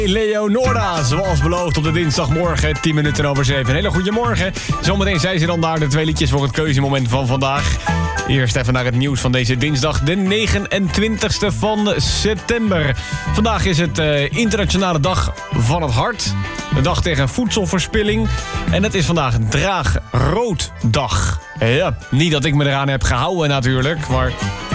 Leonora, zoals beloofd op de dinsdagmorgen, 10 minuten over 7. Een hele goede morgen. Zometeen zijn ze dan daar, de 2 liedjes voor het keuzemoment van vandaag. Eerst even naar het nieuws van deze dinsdag, de 29e van september. Vandaag is het internationale dag van het hart. De dag tegen voedselverspilling. En het is vandaag Draagrooddag. Ja, niet dat ik me eraan heb gehouden natuurlijk, maar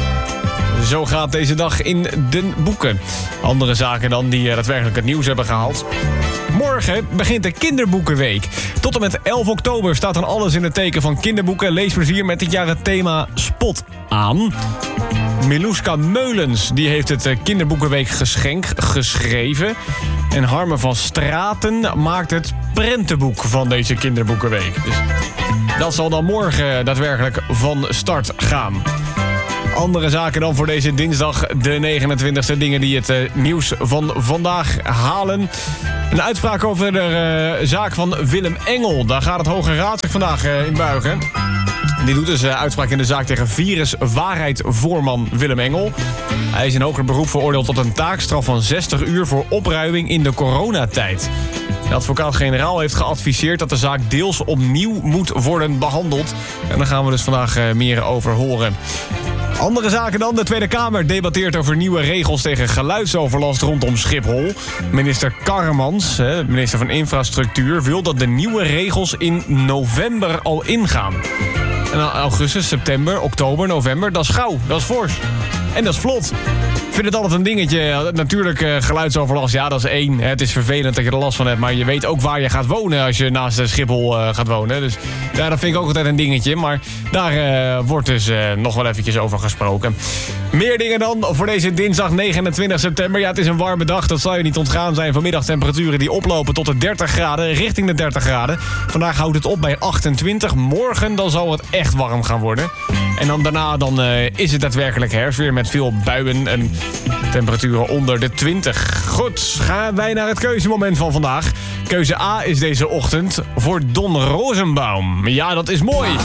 zo gaat deze dag in de boeken. Andere zaken dan die daadwerkelijk het nieuws hebben gehaald. Morgen begint de kinderboekenweek. Tot en met 11 oktober staat dan alles in het teken van kinderboeken. Leesplezier met dit jaar het thema Spot aan. Miluska Meulens die heeft het kinderboekenweek geschreven. En Harme van Straten maakt het prentenboek van deze kinderboekenweek. Dus dat zal dan morgen daadwerkelijk van start gaan. Andere zaken dan voor deze dinsdag, de 29e. Dingen die het nieuws van vandaag halen. Een uitspraak over de zaak van Willem Engel. Daar gaat het Hoge Raad zich vandaag in buigen. Die doet dus uitspraak in de zaak tegen viruswaarheid-voorman Willem Engel. Hij is in hoger beroep veroordeeld tot een taakstraf van 60 uur... voor opruiming in de coronatijd. De advocaat-generaal heeft geadviseerd dat de zaak deels opnieuw moet worden behandeld. En daar gaan we dus vandaag meer over horen. Andere zaken dan. De Tweede Kamer debatteert over nieuwe regels tegen geluidsoverlast rondom Schiphol. Minister Karremans, minister van Infrastructuur, wil dat de nieuwe regels in november al ingaan. En dan augustus, september, oktober, november, dat is gauw, dat is fors. En dat is vlot. Ik vind het altijd een dingetje. Natuurlijk, geluidsoverlast, ja, dat is één. Het is vervelend dat je er last van hebt. Maar je weet ook waar je gaat wonen als je naast Schiphol gaat wonen. Dus ja, dat vind ik ook altijd een dingetje. Maar daar wordt dus nog wel eventjes over gesproken. Meer dingen dan voor deze dinsdag 29 september. Ja, het is een warme dag, dat zal je niet ontgaan zijn. Vanmiddag temperaturen die oplopen tot de 30 graden, richting de 30 graden. Vandaag houdt het op bij 28. Morgen dan zal het echt warm gaan worden. En dan daarna is het daadwerkelijk herfst weer met veel buien en temperaturen onder de 20. Goed, gaan wij naar het keuzemoment van vandaag. Keuze A is deze ochtend voor Don Rosenbaum. Ja, dat is mooi.